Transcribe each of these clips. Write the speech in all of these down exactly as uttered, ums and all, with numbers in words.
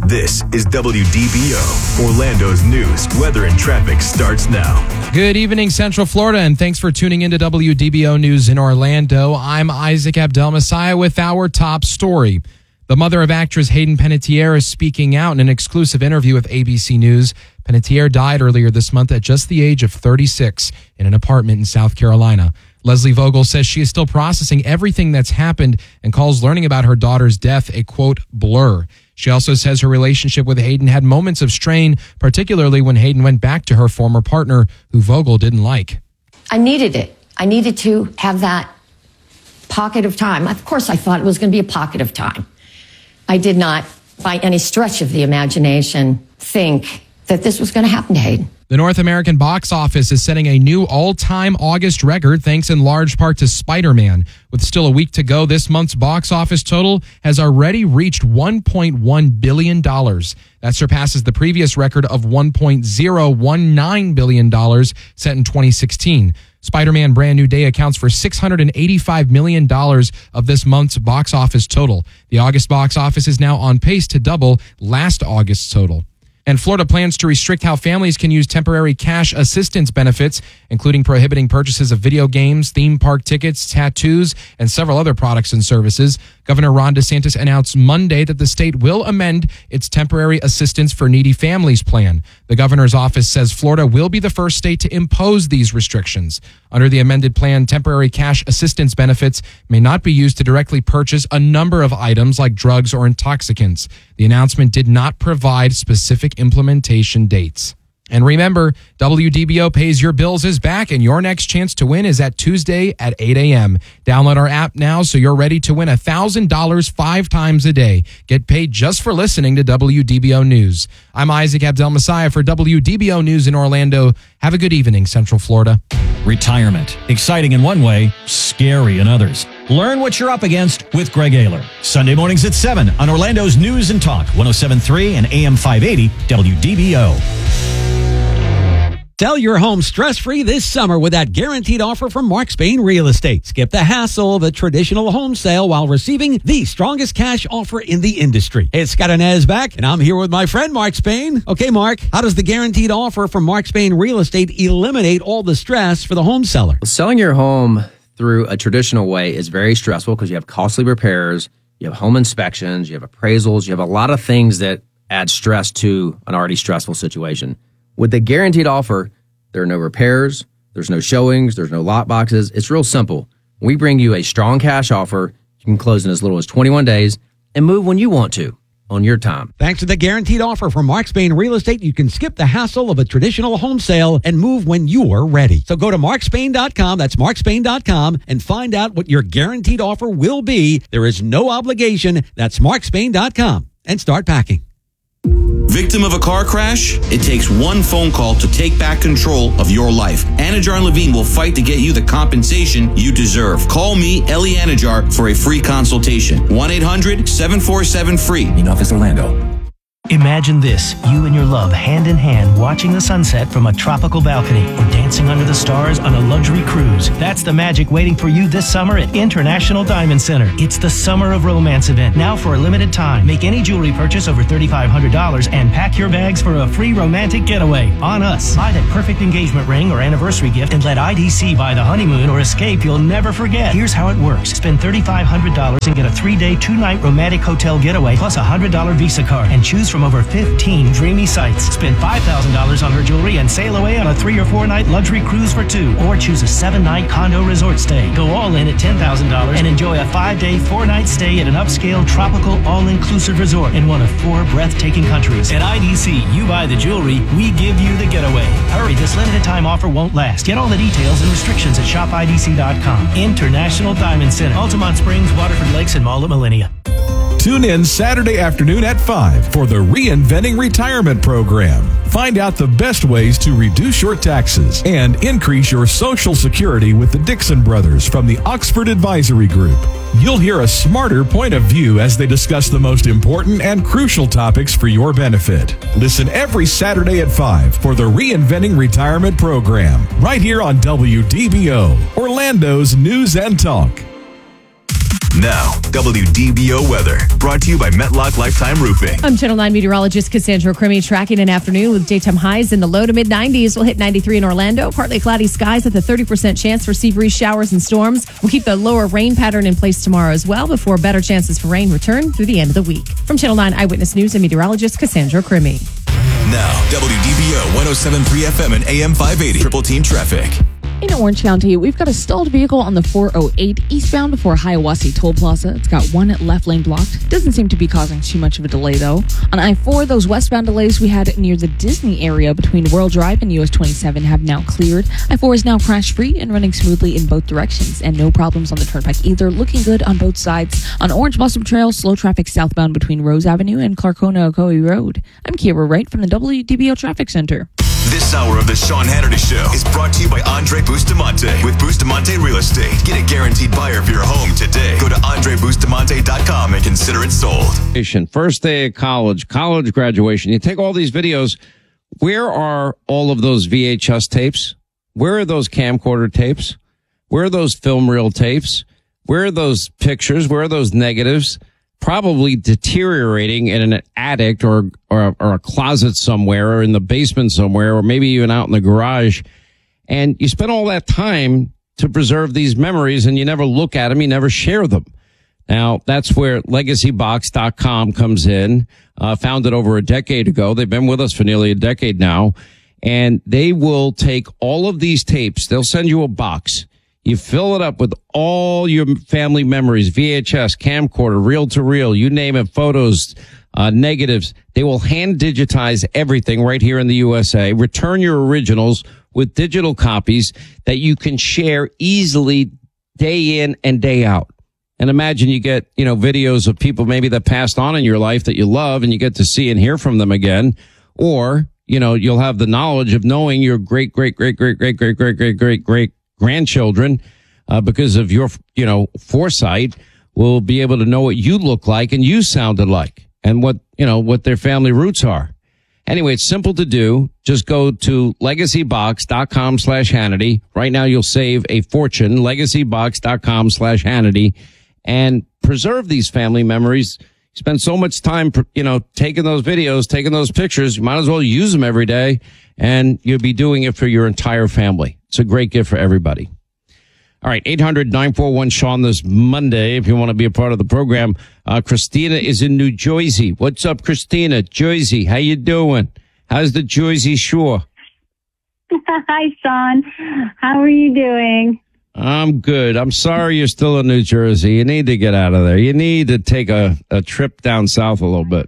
This is W D B O, Orlando's news, weather, and traffic starts now. Good evening, Central Florida, and thanks for tuning into W D B O News in Orlando. I'm Isaac Abdel-Messiah with our top story. The mother of actress Hayden Panettiere is speaking out in an exclusive interview with A B C News. Panettiere died earlier this month at just the age of thirty-six in an apartment in South Carolina. Leslie Vogel says she is still processing everything that's happened and calls learning about her daughter's death a, quote, blur. She also says her relationship with Hayden had moments of strain, particularly when Hayden went back to her former partner, who Vogel didn't like. I needed it. I needed to have that pocket of time. Of course, I thought it was going to be a pocket of time. I did not, by any stretch of the imagination, think that this was going to happen to Hayden. The North American box office is setting a new all-time August record thanks in large part to Spider-Man. With still a week to go, this month's box office total has already reached one point one billion dollars. That surpasses the previous record of one point zero one nine billion dollars set in twenty sixteen. Spider-Man Brand New Day accounts for six hundred eighty-five million dollars of this month's box office total. The August box office is now on pace to double last August's total. And Florida plans to restrict how families can use temporary cash assistance benefits, including prohibiting purchases of video games, theme park tickets, tattoos, and several other products and services. Governor Ron DeSantis announced Monday that the state will amend its temporary assistance for needy families plan. The governor's office says Florida will be the first state to impose these restrictions. Under the amended plan, temporary cash assistance benefits may not be used to directly purchase a number of items like drugs or intoxicants. The announcement did not provide specific implementation dates. And remember, W D B O Pays Your Bills is back, and your next chance to win is at Tuesday at eight a.m. Download our app now so you're ready to win one thousand dollars five times a day. Get paid just for listening to W D B O News. I'm Isaac Abdel-Messiah for W D B O News in Orlando. Have a good evening, Central Florida. Retirement. Exciting in one way, scary in others. Learn what you're up against with Greg Ayler. Sunday mornings at seven on Orlando's News and Talk, one oh seven point three and A M five eighty W D B O. Sell your home stress-free this summer with that guaranteed offer from Mark Spain Real Estate. Skip the hassle of a traditional home sale while receiving the strongest cash offer in the industry. Hey, it's Scott Inez back, and I'm here with my friend Mark Spain. Okay, Mark, how does the guaranteed offer from Mark Spain Real Estate eliminate all the stress for the home seller? Well, selling your home through a traditional way is very stressful because you have costly repairs, you have home inspections, you have appraisals, you have a lot of things that add stress to an already stressful situation. With the guaranteed offer, there are no repairs, there's no showings, there's no lot boxes. It's real simple. We bring you a strong cash offer. You can close in as little as twenty-one days and move when you want to on your time. Thanks to the guaranteed offer from Mark Spain Real Estate, you can skip the hassle of a traditional home sale and move when you're ready. So go to mark spain dot com, that's mark spain dot com, and find out what your guaranteed offer will be. There is no obligation. That's mark spain dot com, and start packing. Victim of a car crash? It takes one phone call to take back control of your life. Anajar and Levine will fight to get you the compensation you deserve. Call me, Ellie Anajar, for a free consultation. one eight hundred seven four seven free. In Office Orlando. Imagine this, you and your love hand in hand watching the sunset from a tropical balcony or dancing under the stars on a luxury cruise. That's the magic waiting for you this summer at International Diamond Center. It's the Summer of Romance event, now for a limited time. Make any jewelry purchase over three thousand five hundred dollars and pack your bags for a free romantic getaway on us. Buy that perfect engagement ring or anniversary gift and let I D C buy the honeymoon or escape you'll never forget. Here's how it works. Spend three thousand five hundred dollars and get a three-day, two-night romantic hotel getaway plus a one hundred dollars Visa card and choose from over fifteen dreamy sites. Spend five thousand dollars on her jewelry and sail away on a three or four night luxury cruise for two. Or choose a seven night condo resort stay. Go all in at ten thousand dollars and enjoy a five day, four night stay at an upscale tropical all-inclusive resort in one of four breathtaking countries. At I D C, you buy the jewelry, we give you the getaway. Hurry, this limited time offer won't last. Get all the details and restrictions at shop I D C dot com. International Diamond Center, Altamont Springs, Waterford Lakes, and Mall at Millennia. Tune in Saturday afternoon at five for the Reinventing Retirement Program. Find out the best ways to reduce your taxes and increase your Social Security with the Dixon Brothers from the Oxford Advisory Group. You'll hear a smarter point of view as they discuss the most important and crucial topics for your benefit. Listen every Saturday at five for the Reinventing Retirement Program, right here on W D B O, Orlando's News and Talk. Now, W D B O weather brought to you by Metlock Lifetime Roofing. I'm Channel nine meteorologist Cassandra Crimmy, tracking an afternoon with daytime highs in the low to mid nineties. We'll hit ninety-three in Orlando. Partly cloudy skies with a thirty percent chance for sea breeze showers and storms. We'll keep the lower rain pattern in place tomorrow as well before better chances for rain return through the end of the week. From Channel nine Eyewitness News and meteorologist Cassandra Crimmy. Now, W D B O one oh seven point three F M and A M five eighty. Triple Team Traffic. In Orange County, we've got a stalled vehicle on the four oh eight eastbound before Hiawassee Toll Plaza. It's got one left lane blocked. Doesn't seem to be causing too much of a delay, though. On I four, those westbound delays we had near the Disney area between World Drive and U S twenty-seven have now cleared. I four is now crash-free and running smoothly in both directions, and no problems on the turnpike either. Looking good on both sides. On Orange Blossom Trail, slow traffic southbound between Rose Avenue and Clarkona Ocoee Road. I'm Kira Wright from the W D B O Traffic Center. This hour of the Sean Hannity Show is brought to you by Andre Bustamante with Bustamante Real Estate. Get a guaranteed buyer for your home today. Go to andre bustamante dot com and consider it sold. First day of college, college graduation. You take all these videos. Where are all of those V H S tapes? Where are those camcorder tapes? Where are those film reel tapes? Where are those pictures? Where are those negatives? Probably deteriorating in an attic or, or, or a closet somewhere or in the basement somewhere or maybe even out in the garage. And you spend all that time to preserve these memories and you never look at them. You never share them. Now, that's where legacy box dot com comes in, uh, founded over a decade ago. They've been with us for nearly a decade now. And they will take all of these tapes. They'll send you a box. You fill it up with all your family memories, V H S, camcorder, reel to reel, you name it, photos, uh, negatives. They will hand digitize everything right here in the U S A. Return your originals with digital copies that you can share easily day in and day out. And imagine you get, you know, videos of people maybe that passed on in your life that you love and you get to see and hear from them again. Or, you know, you'll have the knowledge of knowing your great, great, great, great, great, great, great, great, great, great grandchildren, uh, because of your, you know, foresight, will be able to know what you look like and you sounded like and what, you know, what their family roots are. Anyway, it's simple to do. Just go to legacy box dot com slash Hannity. Right now you'll save a fortune, legacy box dot com slash Hannity, and preserve these family memories. Spend so much time, you know, taking those videos, taking those pictures. You might as well use them every day, and you'll be doing it for your entire family. It's a great gift for everybody. All right, eight hundred nine four one Sean this Monday if you want to be a part of the program. Uh, Christina is in New Jersey. What's up, Christina? Jersey, how you doing? How's the Jersey Shore? Hi, Sean. How are you doing? I'm good. I'm sorry you're still in New Jersey. You need to get out of there. You need to take a, a trip down south a little bit.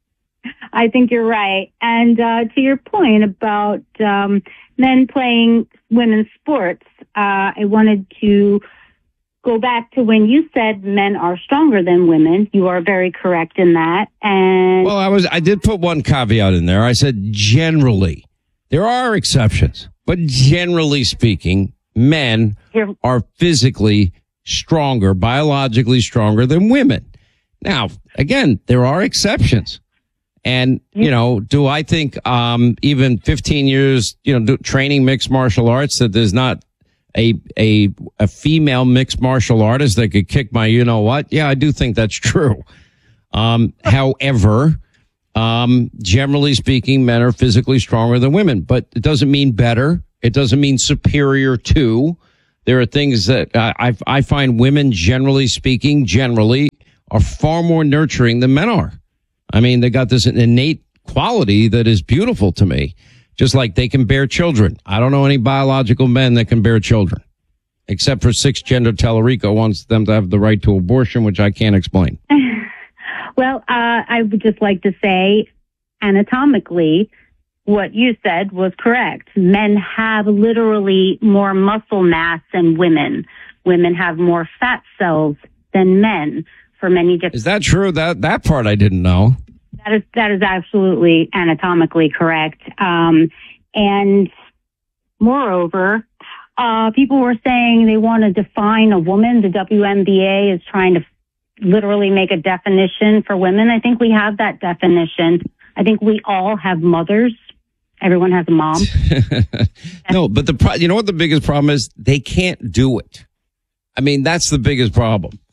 I think you're right. And uh, to your point about um, men playing women's sports, uh, I wanted to go back to when you said men are stronger than women. You are very correct in that. And well, I was I did put one caveat in there. I said generally. There are exceptions, but generally speaking, men are physically stronger, biologically stronger than women. Now, again, there are exceptions. And, you know, do I think, um, even fifteen years, you know, do, training mixed martial arts, that there's not a, a, a female mixed martial artist that could kick my, you know what? Yeah, I do think that's true. Um, however, um, generally speaking, men are physically stronger than women, but it doesn't mean better. It doesn't mean superior to. There are things that I, I, I find women, generally speaking, generally are far more nurturing than men are. I mean, they got this innate quality that is beautiful to me, just like they can bear children. I don't know any biological men that can bear children, except for Six Gender Tellerico wants them to have the right to abortion, which I can't explain. Well, uh, I would just like to say, anatomically, what you said was correct. Men have literally more muscle mass than women. Women have more fat cells than men. For many different. Is that true? That that part I didn't know. That is that is absolutely anatomically correct. Um, and moreover, uh, people were saying they want to define a woman. The W N B A is trying to literally make a definition for women. I think we have that definition. I think we all have mothers. Everyone has a mom. No, but the pro- you know what the biggest problem is? They can't do it. I mean, that's the biggest problem.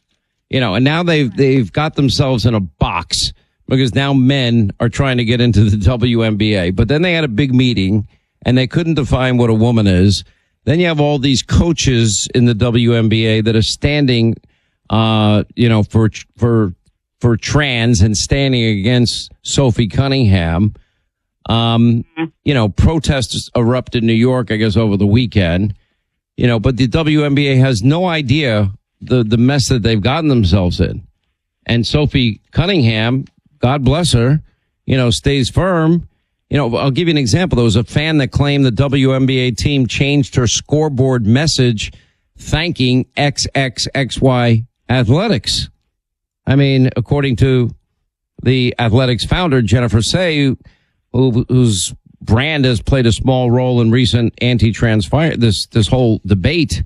You know, and now they've, they've got themselves in a box because now men are trying to get into the W N B A. But then they had a big meeting and they couldn't define what a woman is. Then you have all these coaches in the W N B A that are standing, uh, you know, for, for, for trans and standing against Sophie Cunningham. Um, you know, protests erupted in New York, I guess, over the weekend, you know, but the W N B A has no idea the, the mess that they've gotten themselves in. And Sophie Cunningham, God bless her, you know, stays firm. You know, I'll give you an example. There was a fan that claimed the W N B A team changed her scoreboard message thanking X X X Y Athletics. I mean, according to the Athletics founder, Jennifer Say, who, whose brand has played a small role in recent anti-trans fire, this, this whole debate,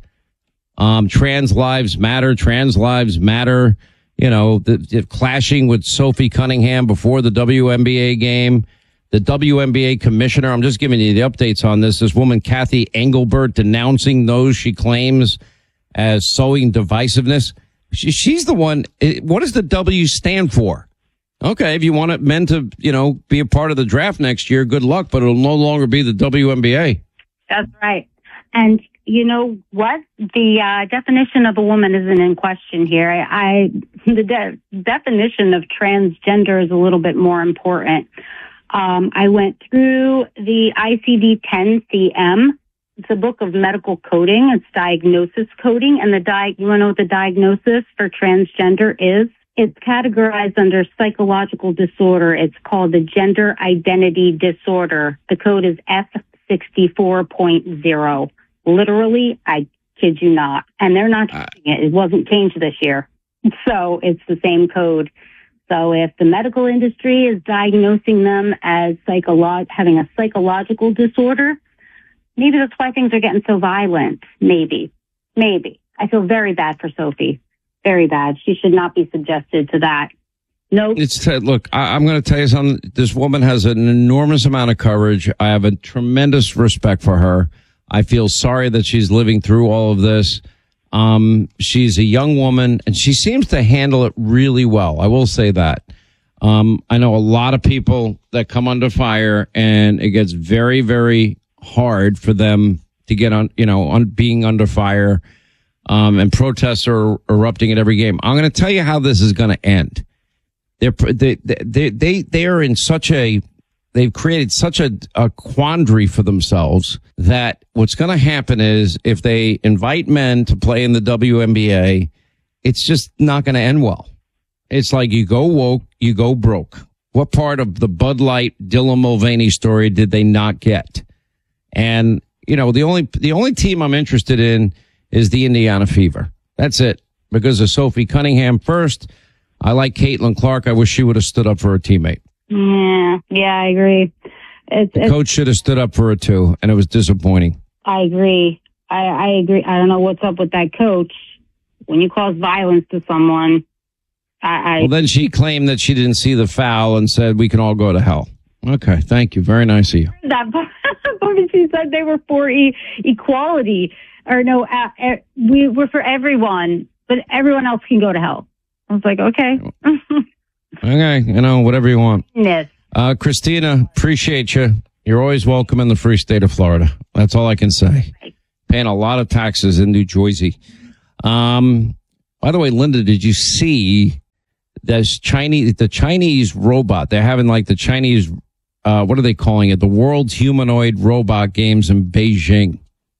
um, trans lives matter, trans lives matter, you know, the, the clashing with Sophie Cunningham before the W N B A game. The W N B A commissioner, I'm just giving you the updates on this. This woman, Kathy Engelbert, denouncing those she claims as sowing divisiveness. She, she's the one. What does the W stand for? Okay, if you want it, men to, you know, be a part of the draft next year, good luck, but it'll no longer be the W N B A. That's right. And you know what? The uh, definition of a woman isn't in question here. I, I the de- definition of transgender is a little bit more important. Um, I went through the I C D ten C M. It's a book of medical coding. It's diagnosis coding. And the di- you want to know what the diagnosis for transgender is? It's categorized under psychological disorder. It's called the gender identity disorder. The code is F sixty-four point zero. Literally, I kid you not. And they're not changing it. It wasn't changed this year. So it's the same code. So if the medical industry is diagnosing them as psycholo- having a psychological disorder, maybe that's why things are getting so violent. Maybe. Maybe. I feel very bad for Sophie. Very bad. She should not be subjected to that. No. It's t- look, I, I'm going to tell you something. This woman has an enormous amount of courage. I have a tremendous respect for her. I feel sorry that she's living through all of this. Um, she's a young woman and she seems to handle it really well. I will say that. Um, I know a lot of people that come under fire and it gets very, very hard for them to get on, you know, on being under fire. Um, and protests are erupting at every game. I'm going to tell you how this is going to end. They're, they, they, they, they are in such a, they've created such a, a quandary for themselves that what's going to happen is if they invite men to play in the W N B A, it's just not going to end well. It's like you go woke, you go broke. What part of the Bud Light Dylan Mulvaney story did they not get? And, you know, the only, the only team I'm interested in is the Indiana Fever. That's it. Because of Sophie Cunningham first. I like Caitlin Clark. I wish she would have stood up for her teammate. Yeah, yeah, I agree. It's, the it's, coach should have stood up for her too, and it was disappointing. I agree. I, I agree. I don't know what's up with that coach. When you cause violence to someone, I, I well, then she claimed that she didn't see the foul and said we can all go to hell. Okay, thank you. Very nice of you. That part, she said they were for e- equality, or no, uh, uh, we were for everyone, but everyone else can go to hell. I was like, okay. Okay, you know, whatever you want. Yes. Uh, Christina, appreciate you. You're always welcome in the free state of Florida. That's all I can say. Paying a lot of taxes in New Jersey. Um, by the way, Linda, did you see this Chinese, the Chinese robot? They're having like the Chinese, uh, what are they calling it? The World's Humanoid Robot Games in Beijing.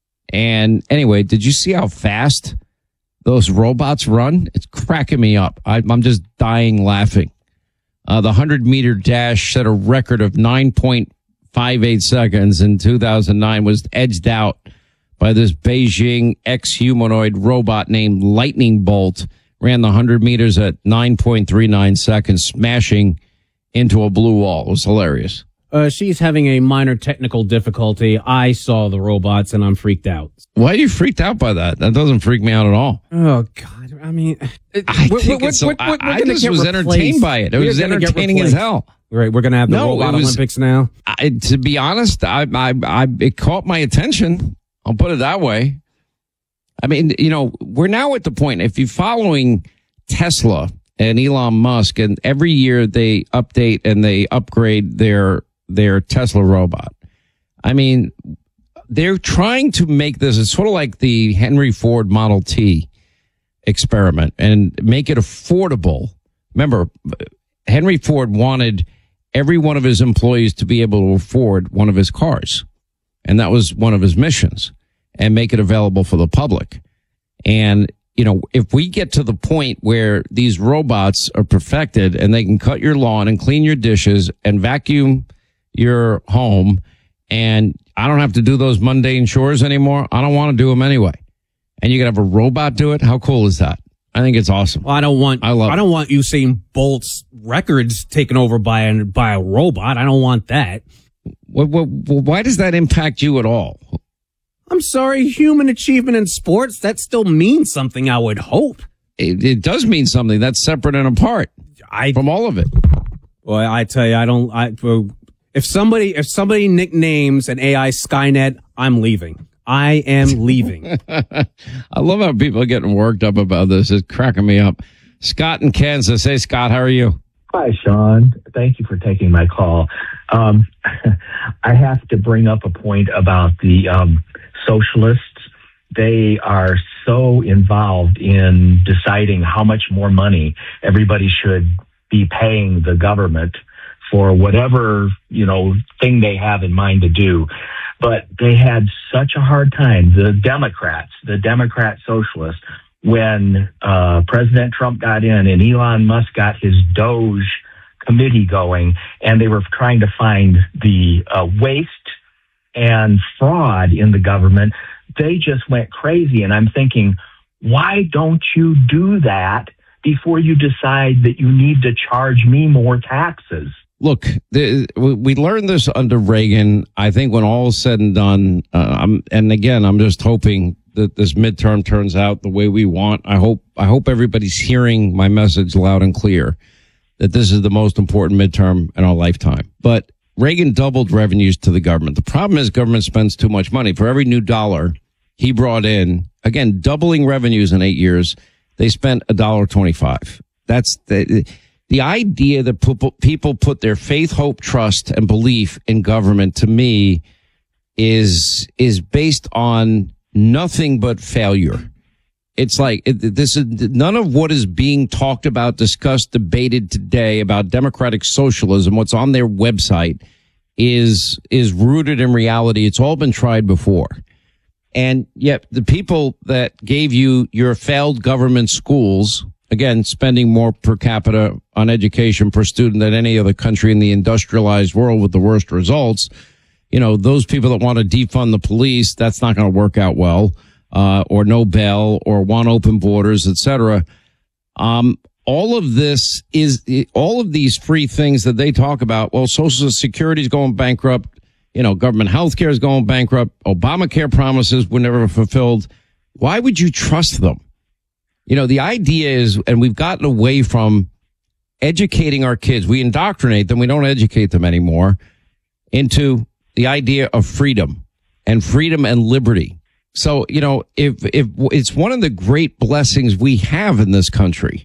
And anyway, did you see how fast those robots run? It's cracking me up. I, I'm just dying laughing. Uh, the one hundred meter dash set a record of nine point five eight seconds in two thousand nine, was edged out by this Beijing ex-humanoid robot named Lightning Bolt. Ran the one hundred meters at nine point three nine seconds, smashing into a blue wall. It was hilarious. Uh, she's having a minor technical difficulty. I saw the robots and I'm freaked out. Why are you freaked out by that? That doesn't freak me out at all. Oh, God. I mean, it, I we're, think we're, it's so, we're, we're, I, I we're just was replaced. entertained by it. It We're was entertaining as hell. Right. We're going to have the no, robot was, Olympics now. I, to be honest, I, I, I, it caught my attention. I'll put it that way. I mean, you know, we're now at the point, if you're following Tesla and Elon Musk, and every year they update and they upgrade their their Tesla robot. I mean, they're trying to make this, it's sort of like the Henry Ford Model T experiment, and make it affordable. Remember, Henry Ford wanted every one of his employees to be able to afford one of his cars. And that was one of his missions, and make it available for the public. And, you know, if we get to the point where these robots are perfected and they can cut your lawn and clean your dishes and vacuum your home, and I don't have to do those mundane chores anymore, I don't want to do them anyway. And you can have a robot do it. How cool is that? I think it's awesome. Well, I don't want. I love. I don't want Usain Bolt's records taken over by a by a robot. I don't want that. What, what, why does that impact you at all? I'm sorry, human achievement in sports, that still means something, I would hope. It, it does mean something. That's separate and apart I, from all of it. Well, I tell you, I don't. I if somebody if somebody nicknames an A I Skynet, I'm leaving. I am leaving. I love how people are getting worked up about this. It's cracking me up. Scott in Kansas. Hey, Scott, how are you? Hi, Sean. Thank you for taking my call. Um, I have to bring up a point about the um, socialists. They are so involved in deciding how much more money everybody should be paying the government for whatever, you know, thing they have in mind to do. But they had such a hard time, the Democrats, the Democrat socialists, when uh, President Trump got in and Elon Musk got his Doge committee going, and they were trying to find the uh, waste and fraud in the government. They just went crazy. And I'm thinking, why don't you do that before you decide that you need to charge me more taxes? Look, the, we learned this under Reagan. I think when all is said and done, uh, I'm, and again, I'm just hoping that this midterm turns out the way we want. I hope, I hope everybody's hearing my message loud and clear that this is the most important midterm in our lifetime. But Reagan doubled revenues to the government. The problem is government spends too much money. For every new dollar he brought in, again, doubling revenues in eight years, they spent a dollar twenty-five. That's the, the idea that people put their faith, hope, trust, and belief in government, to me, is is based on nothing but failure. It's like it, this is none of what is being talked about, discussed, debated today about democratic socialism. What's on their website is is rooted in reality. It's all been tried before. And yet the people that gave you your failed government schools, again, spending more per capita on education per student than any other country in the industrialized world with the worst results, you know, those people that want to defund the police, that's not going to work out well, uh, or no bail, or want open borders, et cetera. Um, all of this is, all of these free things that they talk about, well, Social Security is going bankrupt, you know, government health care is going bankrupt, Obamacare promises were never fulfilled. Why would you trust them? You know, the idea is, and we've gotten away from educating our kids. We indoctrinate them. We don't educate them anymore into the idea of freedom and freedom and liberty. So, you know, if, if it's one of the great blessings we have in this country,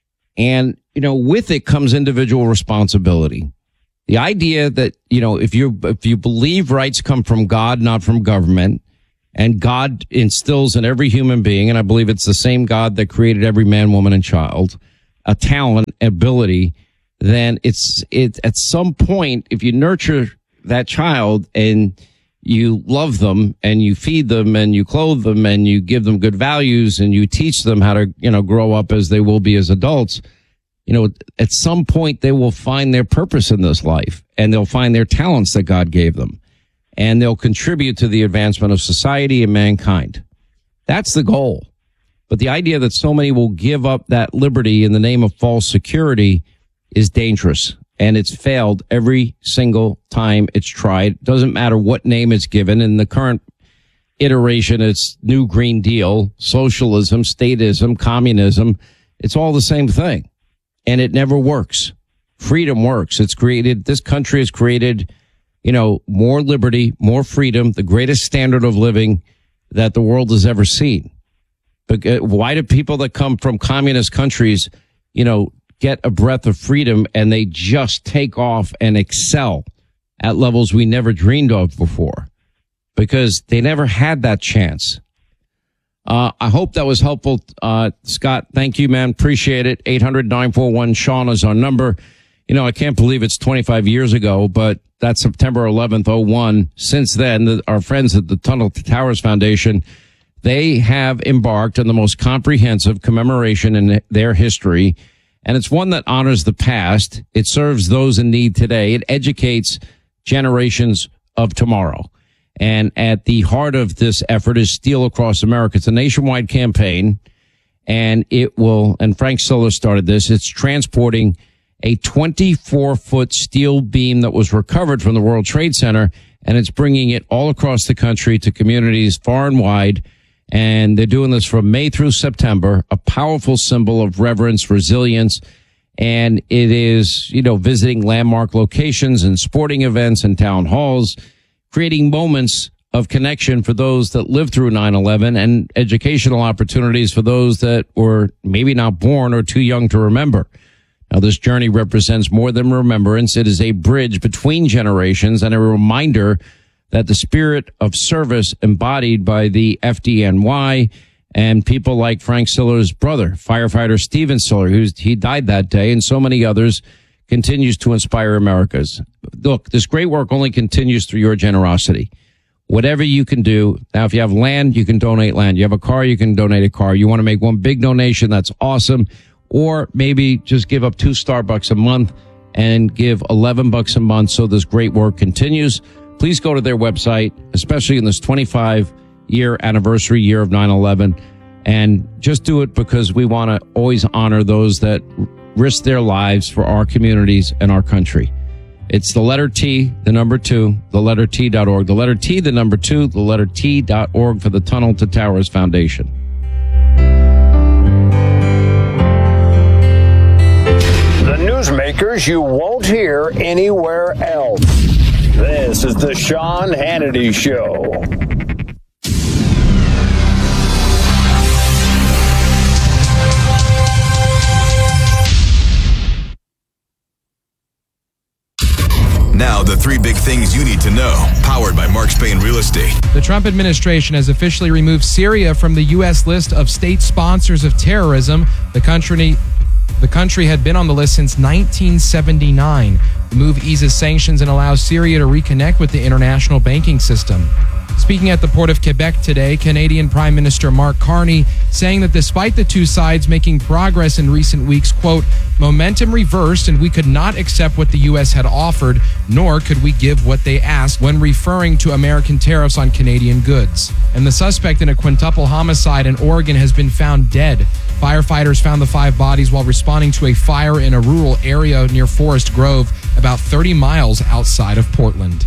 and, you know, with it comes individual responsibility. The idea that, you know, if you, if you believe rights come from God, not from government, and God instills in every human being, and I believe it's the same God that created every man, woman, and child, a talent, ability, then it's, it, at some point, if you nurture that child and you love them and you feed them and you clothe them and you give them good values and you teach them how to, you know, grow up as they will be as adults, you know, at some point they will find their purpose in this life and they'll find their talents that God gave them and they'll contribute to the advancement of society and mankind. That's the goal. But the idea that so many will give up that liberty in the name of false security is dangerous. And it's failed every single time it's tried. Doesn't matter what name it's given. In the current iteration, it's New Green Deal, socialism, statism, communism. It's all the same thing. And it never works. Freedom works. It's created, this country has created, you know, more liberty, more freedom, the greatest standard of living that the world has ever seen. But why do people that come from communist countries, you know, get a breath of freedom and they just take off and excel at levels we never dreamed of before? Because they never had that chance. Uh, I hope that was helpful. Uh, Scott, thank you, man. Appreciate it. eight hundred, nine four one, Sean is our number. You know, I can't believe it's twenty-five years ago, but that's September eleventh, oh one. Since then, the, our friends at the Tunnel to Towers Foundation, they have embarked on the most comprehensive commemoration in their history. And it's one that honors the past. It serves those in need today. It educates generations of tomorrow. And at the heart of this effort is Steel Across America. It's a nationwide campaign, and it will, and Frank Siller started this, it's transporting a twenty-four foot steel beam that was recovered from the World Trade Center, and it's bringing it all across the country to communities far and wide. And they're doing this from May through September, a powerful symbol of reverence, resilience, and it is, you know, visiting landmark locations and sporting events and town halls, creating moments of connection for those that lived through nine eleven and educational opportunities for those that were maybe not born or too young to remember. Now, this journey represents more than remembrance. It is a bridge between generations and a reminder that the spirit of service embodied by the F D N Y and people like Frank Siller's brother, firefighter Steven Siller, who's, he died that day, and so many others, continues to inspire Americans. Look, this great work only continues through your generosity. Whatever you can do. Now, if you have land, you can donate land. You have a car, you can donate a car. You want to make one big donation, that's awesome. Or maybe just give up two Starbucks a month and give eleven bucks a month so this great work continues. Please go to their website, especially in this twenty-five year anniversary year of nine eleven, and just do it because we want to always honor those that risk their lives for our communities and our country. It's the letter T, the number two, the letter T dot org. The letter T, the number two, the letter T dot org for the Tunnel to Towers Foundation. The newsmakers you won't hear anywhere else. This is the Sean Hannity Show. Now, the three big things you need to know, powered by Mark Spain Real Estate. The Trump administration has officially removed Syria from the U S list of state sponsors of terrorism. The country, the country had been on the list since nineteen seventy-nine. The move eases sanctions and allows Syria to reconnect with the international banking system. Speaking at the Port of Quebec today, Canadian Prime Minister Mark Carney saying that despite the two sides making progress in recent weeks, quote, momentum reversed and we could not accept what the U S had offered, nor could we give what they asked when referring to American tariffs on Canadian goods. And the suspect in a quintuple homicide in Oregon has been found dead. Firefighters found the five bodies while responding to a fire in a rural area near Forest Grove, about thirty miles outside of Portland.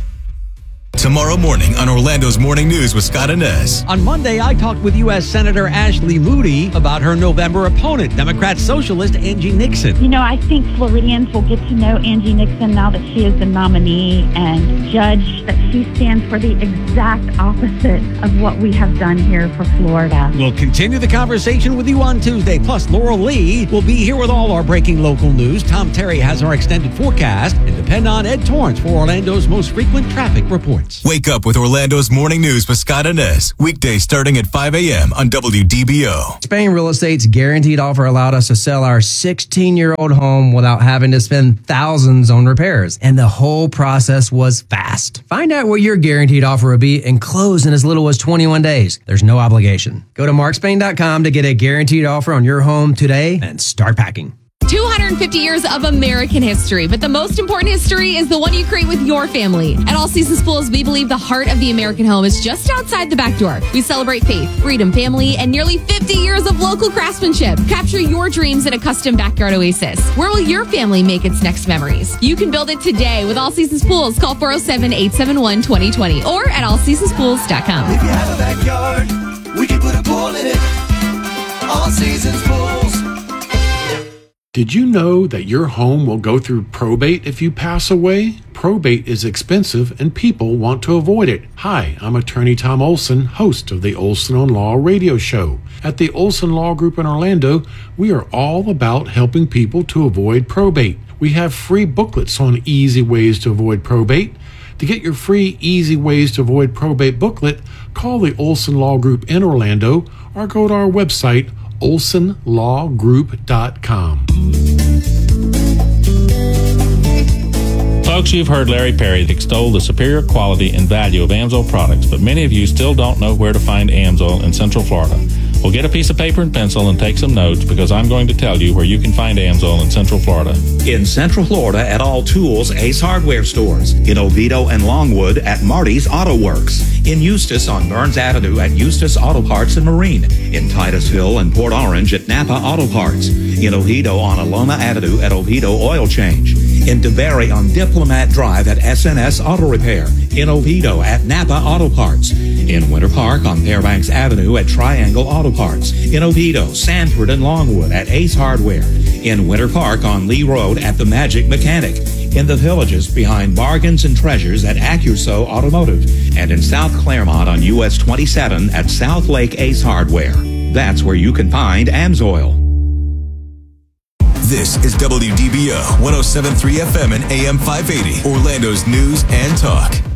Tomorrow morning on Orlando's Morning News with Scott Inez. On Monday, I talked with U S Senator Ashley Moody about her November opponent, Democrat Socialist Angie Nixon. You know, I think Floridians will get to know Angie Nixon now that she is the nominee and judge that she stands for the exact opposite of what we have done here for Florida. We'll continue the conversation with you on Tuesday. Plus, Laurel Lee will be here with all our breaking local news. Tom Terry has our extended forecast. And depend on Ed Torrance for Orlando's most frequent traffic reports. Wake up with Orlando's Morning News with Scott Inez. Weekdays starting at five a.m. on W D B O. Spain Real Estate's guaranteed offer allowed us to sell our sixteen-year-old home without having to spend thousands on repairs. And the whole process was fast. Find out what your guaranteed offer will be and close in as little as twenty-one days. There's no obligation. Go to mark spain dot com to get a guaranteed offer on your home today and start packing. two hundred fifty years of American history, but the most important history is the one you create with your family. At All Seasons Pools, we believe the heart of the American home is just outside the back door. We celebrate faith, freedom, family, and nearly fifty years of local craftsmanship. Capture your dreams in a custom backyard oasis. Where will your family make its next memories? You can build it today with All Seasons Pools. Call four oh seven, eight seven one, two oh two oh or at all seasons pools dot com. If you have a backyard, we can put a pool in it. All Seasons Pools. Did you know that your home will go through probate if you pass away? Probate is expensive and people want to avoid it. Hi, I'm attorney Tom Olson, host of the Olson on Law radio show. At the Olson Law Group in Orlando, we are all about helping people to avoid probate. We have free booklets on easy ways to avoid probate. To get your free Easy Ways to Avoid Probate booklet, call the Olson Law Group in Orlando or go to our website, olson law group dot com. Folks, you've heard Larry Perry extol the superior quality and value of Amsoil products, but many of you still don't know where to find Amsoil in Central Florida. Well, get a piece of paper and pencil and take some notes, because I'm going to tell you where you can find Amsoil in Central Florida. In Central Florida at all Tools Ace Hardware stores. In Oviedo and Longwood at Marty's Auto Works. In Eustis on Burns Avenue at Eustis Auto Parts and Marine. In Titusville and Port Orange at Napa Auto Parts. In Oviedo on Alona Avenue at Oviedo Oil Change. In DeBerry on Diplomat Drive at S N S Auto Repair. In Oviedo at Napa Auto Parts. In Winter Park on Fairbanks Avenue at Triangle Auto Parts. In Oviedo, Sanford, and Longwood at Ace Hardware. In Winter Park on Lee Road at The Magic Mechanic. In the Villages behind Bargains and Treasures at Accuso Automotive. And in South Claremont on U S twenty-seven at South Lake Ace Hardware. That's where you can find Amsoil. This is W D B O one oh seven point three F M and A M five eighty, Orlando's news and talk.